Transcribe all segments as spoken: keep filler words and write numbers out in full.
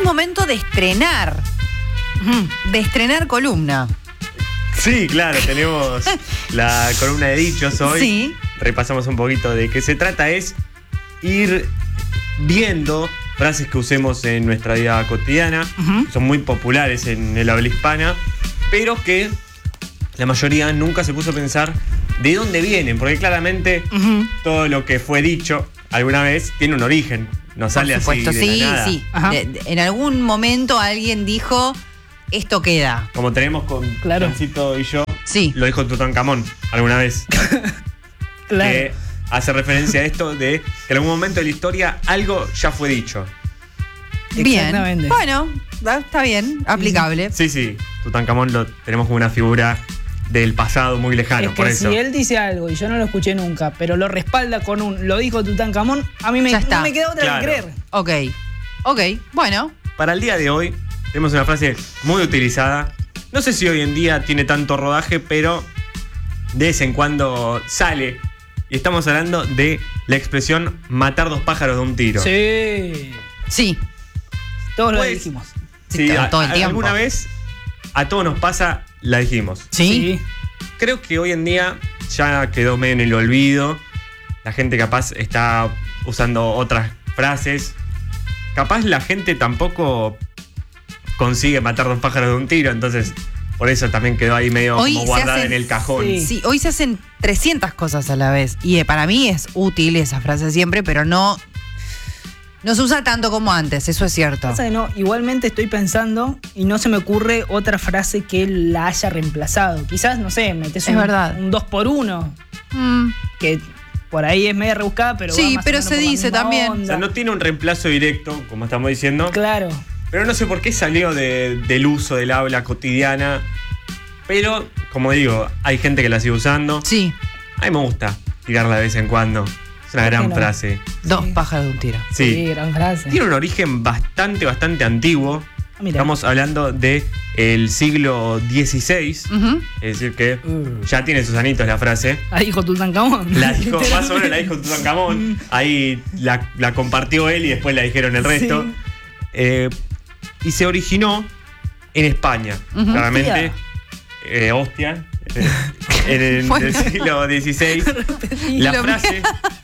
momento de estrenar, de estrenar columna. Sí, claro, tenemos la columna de dichos hoy. Sí. Repasamos un poquito de qué se trata. Es ir viendo frases que usemos en nuestra vida cotidiana. Uh-huh. Son muy populares en el habla hispana, pero que la mayoría nunca se puso a pensar de dónde vienen, porque claramente uh-huh. todo lo que fue dicho alguna vez tiene un origen. No sale así de sí, la nada. Sí, de, de, en algún momento alguien dijo, esto queda. Como tenemos con claro. Jancito y yo, sí. lo dijo Tutankamón alguna vez. Claro. Que hace referencia a esto de que en algún momento de la historia algo ya fue dicho. Bien. Bueno, está bien, aplicable. Sí, sí. Tutankamón lo tenemos como una figura del pasado muy lejano, es que por eso. Si él dice algo y yo no lo escuché nunca, pero lo respalda con un lo dijo Tutankamón, a mí me, no me queda otra claro. que creer. Ok. Ok, bueno. Para el día de hoy tenemos una frase muy utilizada. No sé si hoy en día tiene tanto rodaje, pero de vez en cuando sale. Y estamos hablando de la expresión matar dos pájaros de un tiro. Sí. Sí. Todos pues, lo dijimos. Sí, sí, todo el a, tiempo. Alguna vez a todos nos pasa, la dijimos. ¿Sí? Sí. Creo que hoy en día ya quedó medio en el olvido. La gente capaz está usando otras frases. Capaz la gente tampoco consigue matar dos pájaros de un tiro, entonces por eso también quedó ahí medio hoy como guardada hacen, en el cajón. Sí. sí, hoy se hacen trescientas cosas a la vez. Y eh, para mí es útil esa frase siempre, pero no... No se usa tanto como antes, eso es cierto. O sea, no, igualmente estoy pensando y no se me ocurre otra frase que la haya reemplazado. Quizás, no sé, metes un, un dos por uno. Mm. Que por ahí es media rebuscada, pero sí, va más pero o menos se dice también. Onda. O sea, no tiene un reemplazo directo, como estamos diciendo. Claro. Pero no sé por qué salió de, del uso del habla cotidiana. Pero, como digo, hay gente que la sigue usando. Sí. A mí me gusta tirarla de vez en cuando. Es una gran no? frase. Dos sí. pájaros de un tiro. Sí. sí, gran frase. Tiene un origen bastante, bastante antiguo. Ah, Estamos hablando del siglo dieciséis. Uh-huh. Es decir que uh. ya tiene sus anitos la frase. La dijo Tutankamón. La dijo, más o menos la dijo Tutankamón. Ahí la, la compartió él y después la dijeron el resto. Sí. Eh, y se originó en España. Uh-huh. Claramente. Eh, hostia. Eh, en el, bueno. el siglo dieciséis. La frase...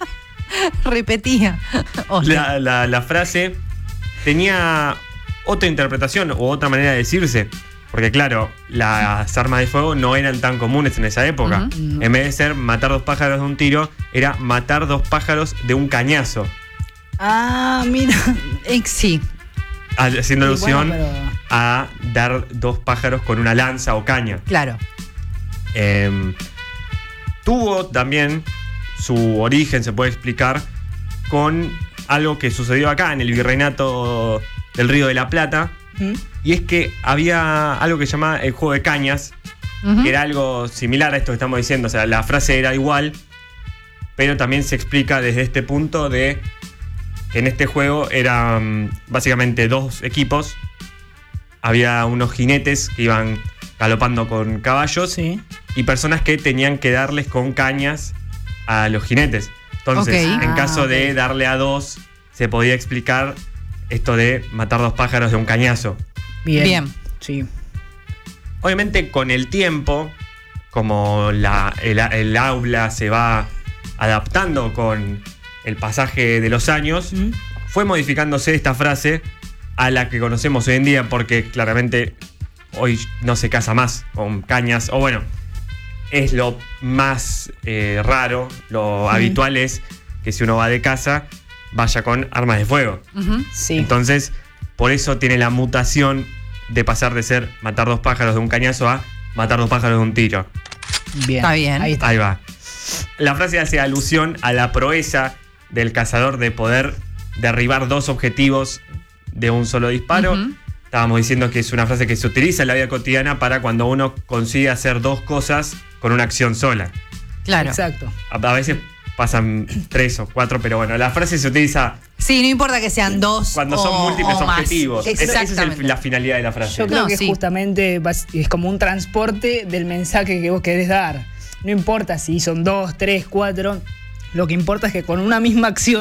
Repetía. La, la, la frase tenía otra interpretación o otra manera de decirse. Porque claro, las armas de fuego no eran tan comunes en esa época. Uh-huh. En vez de ser matar dos pájaros de un tiro, era matar dos pájaros de un cañazo. Ah, mira. Sí. Haciendo alusión sí, bueno, pero... a dar dos pájaros con una lanza o caña. Claro. Eh, tuvo también su origen, se puede explicar, con algo que sucedió acá en el Virreinato del Río de la Plata. Uh-huh. Y es que había algo que se llamaba el juego de cañas, uh-huh. que era algo similar a esto que estamos diciendo. O sea, la frase era igual, pero también se explica desde este punto de que en este juego eran básicamente dos equipos. Había unos jinetes que iban galopando con caballos, sí. y personas que tenían que darles con cañas a los jinetes. Entonces, okay. en caso ah, okay. de darle a dos, se podía explicar esto de matar dos pájaros de un cañazo. Bien. Bien. Sí. Obviamente, con el tiempo, como la, el, el aula se va adaptando con el pasaje de los años, ¿Mm? fue modificándose esta frase a la que conocemos hoy en día, porque claramente hoy no se caza más con cañas, o bueno, es lo más eh, raro, lo uh-huh. habitual es que si uno va de caza, vaya con armas de fuego. Uh-huh. Sí. Entonces, por eso tiene la mutación de pasar de ser matar dos pájaros de un cañazo a matar dos pájaros de un tiro. Bien. Está bien. Ahí, está. Ahí va. La frase hace alusión a la proeza del cazador de poder derribar dos objetivos de un solo disparo. Uh-huh. Estábamos diciendo que es una frase que se utiliza en la vida cotidiana para cuando uno consigue hacer dos cosas con una acción sola. Claro. Exacto. A, a veces pasan tres o cuatro, pero bueno, la frase se utiliza... Sí, no importa que sean dos cuando o, son múltiples o objetivos. Más. Esa, esa es el, la finalidad de la frase. Yo creo no, que sí. justamente es como un transporte del mensaje que vos querés dar. No importa si son dos, tres, cuatro. Lo que importa es que con una misma acción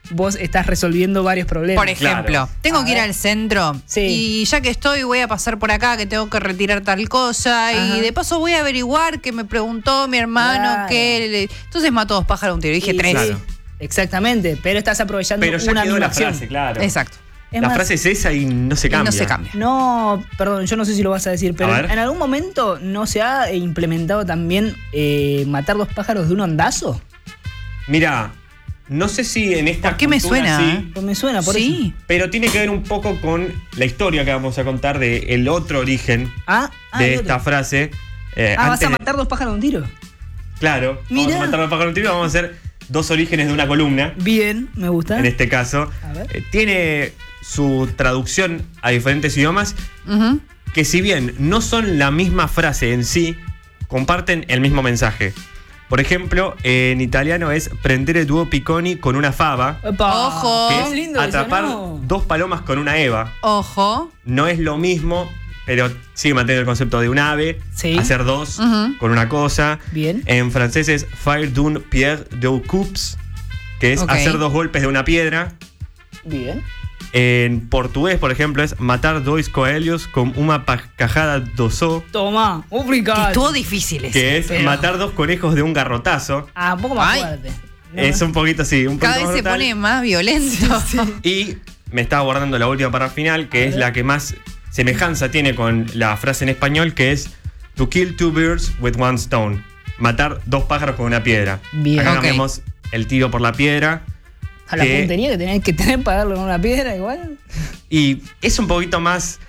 vos estás resolviendo varios problemas. Por ejemplo, Claro. tengo A que ir ver. al centro Sí. y ya que estoy voy a pasar por acá que tengo que retirar tal cosa Ajá. y de paso voy a averiguar que me preguntó mi hermano Claro. que... le- Entonces mató dos pájaros de un tiro. Dije Y tres. sí, Claro. exactamente, pero estás aprovechando Pero ya una quedó misma la acción. frase, claro. Exacto. Es la más, frase es esa y no se Y cambia. no se cambia. No, perdón, yo no sé si lo vas a decir, pero A ver. en algún momento no se ha implementado también eh, matar dos pájaros de un ondazo. Mira, no sé si en esta ¿Por qué me cultura suena, sí, eh? Pues me suena por Sí. eso. pero tiene que ver un poco con la historia que vamos a contar de el otro origen Ah, ah, de el esta otro. frase. Eh, Ah, vas antes a de- matar dos pájaros de un tiro. Claro, vamos Mirá. a matar a pájaro en un tiro, vamos a hacer dos orígenes de una columna, Bien, me gusta. en este caso. A ver. Eh, tiene su traducción a diferentes idiomas, Ujú. que si bien no son la misma frase en sí, comparten el mismo mensaje. Por ejemplo, en italiano es prendere due picconi con una fava, Epa, Ojo. que qué es lindo que atrapar sonó. dos palomas con una eva. Ojo. No es lo mismo, pero sigue manteniendo el concepto de un ave, Sí. hacer dos Ujú. con una cosa. Bien. En francés es faire d'une pierre deux coups, que es Ok. hacer dos golpes de una piedra. Bien. En portugués, por ejemplo, es matar dois coelhos con una cajada d'osso, Toma, Que obrigado. estuvo difícil ese, que es pero matar dos conejos de un garrotazo. Ah, un poco más Ay. fuerte. No, Es un poquito así, un cada poquito vez se más brutal. pone más violento. Y me estaba guardando la última para el final, que A es ver. la que más semejanza tiene con la frase en español, que es to kill two birds with one stone. Matar dos pájaros con una piedra. Bien. Acá Ok. cambiamos el tiro por la piedra. A la que- puntería que tenés que tener para darle con una piedra igual. Y es un poquito más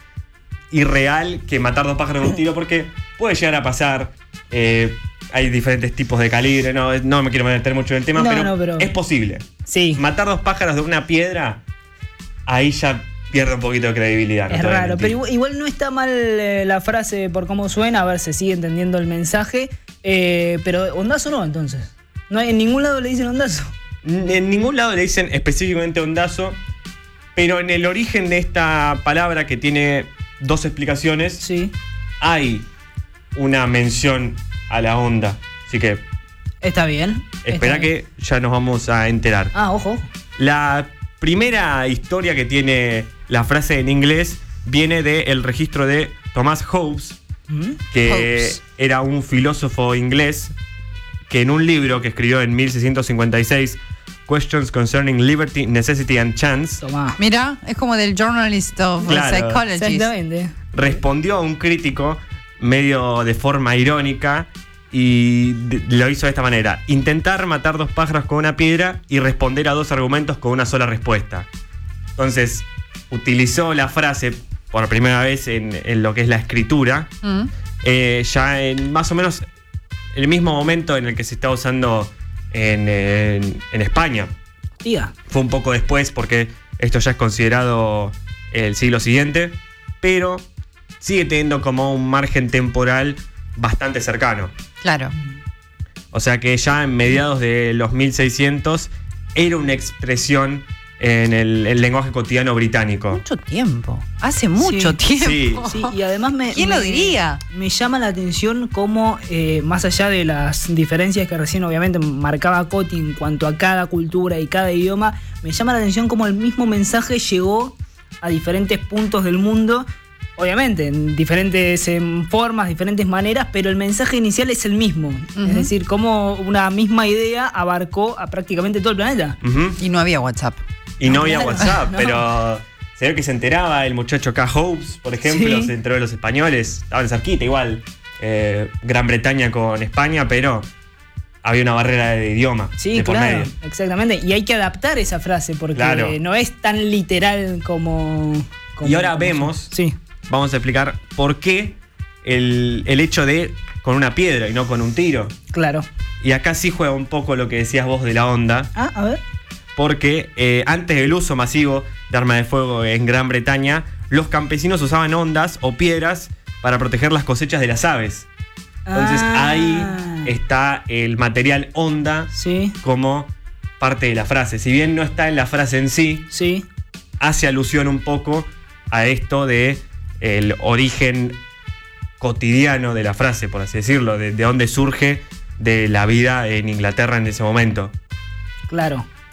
irreal que matar dos pájaros de un tiro, porque puede llegar a pasar. eh, hay diferentes tipos de calibre, no, no me quiero meter mucho en el tema, No, pero, no, pero- es posible. Sí. Matar dos pájaros de una piedra, ahí ya pierde un poquito de credibilidad. no Es te voy a raro, mentir. pero igual, igual no está mal eh, la frase por cómo suena, a ver, se sigue entendiendo el mensaje. Eh, pero ondazo no, entonces. No hay, en ningún lado le dicen ondazo. En ningún lado le dicen específicamente ondazo, pero en el origen de esta palabra, que tiene dos explicaciones, Sí. hay una mención a la onda. Así que Está bien. espera está bien. que ya nos vamos a enterar. Ah, ojo. ojo. La primera historia que tiene la frase en inglés viene del registro de Thomas Hobbes, Mm. que Hobbes. era un filósofo inglés que en un libro que escribió en mil seiscientos cincuenta y seis, Questions Concerning Liberty, Necessity and Chance, Tomá. Mira, es como del Journalist of Claro. Psychology. Exactamente. respondió a un crítico medio de forma irónica y de- lo hizo de esta manera: intentar matar dos pájaros con una piedra y responder a dos argumentos con una sola respuesta. Entonces, utilizó la frase por primera vez en, en lo que es la escritura, Mm. eh, ya en más o menos el mismo momento en el que se está usando en, en- en España. Tía. Fue un poco después, porque esto ya es considerado el siglo siguiente, pero sigue teniendo como un margen temporal bastante cercano. Claro. O sea que ya en mediados de los mil seiscientos era una expresión en el, el lenguaje cotidiano británico. Mucho tiempo. Hace mucho Sí. tiempo. Sí, y además me. ¿Quién lo me- diría? Me llama la atención cómo, eh, más allá de las diferencias que recién obviamente marcaba Coti en cuanto a cada cultura y cada idioma, me llama la atención cómo el mismo mensaje llegó a diferentes puntos del mundo. Obviamente, en diferentes em, formas, diferentes maneras, pero el mensaje inicial es el mismo. Ujú. Es decir, cómo una misma idea abarcó a prácticamente todo el planeta. Ujú. Y no había WhatsApp. Y no Ah, había claro. WhatsApp, No. pero se ve que se enteraba el muchacho acá, Hobbes, por ejemplo, Sí. se enteró de los españoles, estaban cerquita igual, eh, Gran Bretaña con España, pero había una barrera de idioma Sí, de por claro, medio. exactamente. Y hay que adaptar esa frase porque Claro. no es tan literal como... como- Y ahora como- vemos- Sí. Vamos a explicar por qué el, el hecho de con una piedra y no con un tiro. Claro. Y acá sí juega un poco lo que decías vos de la onda, Ah, a ver. porque eh, antes del uso masivo de armas de fuego en Gran Bretaña, los campesinos usaban ondas o piedras para proteger las cosechas de las aves. Entonces Ah. ahí está el material onda Sí, como parte de la frase. Si bien no está en la frase en sí, sí. hace alusión un poco a esto de el origen cotidiano de la frase, por así decirlo, de, de dónde surge de la vida en Inglaterra en ese momento. Claro.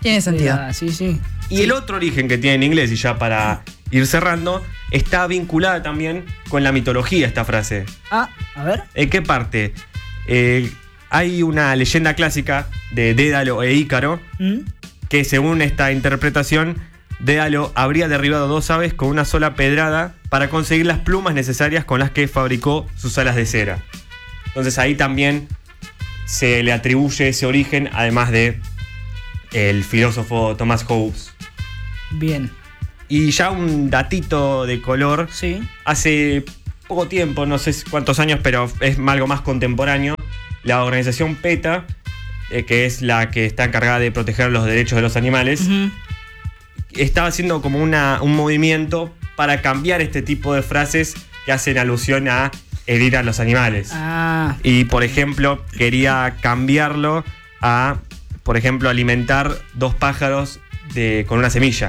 Tiene sentido. La- sí, sí. Y el otro origen que tiene en inglés, y ya para ir cerrando, está vinculada también con la mitología esta frase. Ah, a ver. ¿En qué parte? Eh, hay una leyenda clásica de Dédalo e Ícaro, ¿Mm? que según esta interpretación, Dédalo habría derribado dos aves con una sola pedrada para conseguir las plumas necesarias con las que fabricó sus alas de cera. Entonces ahí también se le atribuye ese origen, además de el filósofo Thomas Hobbes. Bien. Y ya un datito de color, Sí. hace poco tiempo, no sé cuántos años, pero es algo más contemporáneo, la organización PETA, eh, que es la que está encargada de proteger los derechos de los animales, Ujú. estaba haciendo como una, un movimiento para cambiar este tipo de frases que hacen alusión a herir a los animales. Ah, Y por ejemplo, quería cambiarlo a, por ejemplo, alimentar dos pájaros de, con una semilla.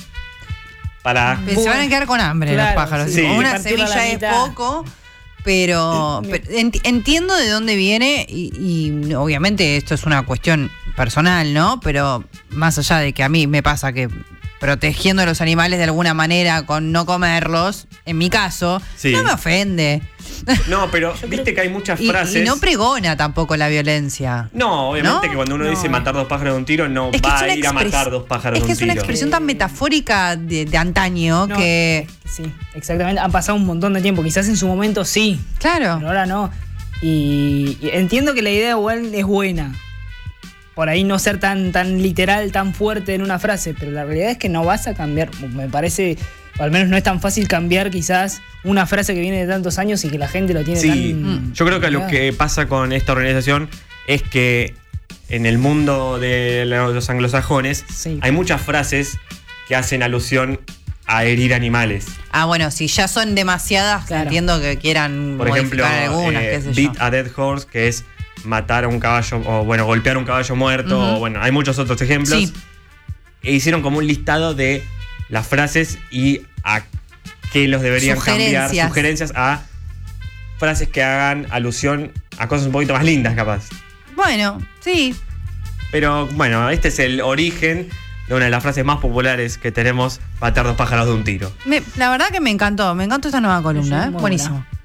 Para. Se van a quedar con hambre Claro, los pájaros. sí. Una Partirlo a la semilla es mitad. poco, pero, pero ent- entiendo de dónde viene y, y obviamente esto es una cuestión personal, ¿no? Pero más allá de que a mí me pasa que protegiendo a los animales de alguna manera con no comerlos, en mi caso, Sí. no me ofende. No, pero Yo viste creo- que hay muchas Y, frases. y no pregona tampoco la violencia. No, obviamente ¿No? que cuando uno No, dice eh. matar dos pájaros de un tiro, no Es que va es a una ir a expres- matar dos pájaros Es de que un es una tiro. expresión tan metafórica de, de antaño no, que. Sí, exactamente. Han pasado un montón de tiempo. Quizás en su momento sí, Claro. pero ahora no. Y, y entiendo que la idea igual es buena. Por ahí no ser tan, tan literal, tan fuerte en una frase, pero la realidad es que no vas a cambiar. Me parece, o al menos no es tan fácil cambiar quizás una frase que viene de tantos años y que la gente lo tiene Sí, tan... yo creo que lo que pasa con esta organización es que en el mundo de los anglosajones Sí. hay muchas frases que hacen alusión a herir animales. Ah, bueno, si ya son demasiadas, Claro. entiendo que quieran Por ejemplo, modificar algunas, eh, qué sé beat yo. a dead horse, que es matar a un caballo, o bueno, golpear a un caballo muerto, Ujú. o bueno, hay muchos otros ejemplos. Sí. E hicieron como un listado de las frases y a qué los deberían cambiar, Sugerencias. sugerencias a frases que hagan alusión a cosas un poquito más lindas, capaz. Bueno, sí. Pero bueno, este es el origen de una de las frases más populares que tenemos, matar dos pájaros de un tiro. Me- la verdad que me encantó, me encantó esta nueva columna, Sí, ¿eh? muy Buenísimo. buena.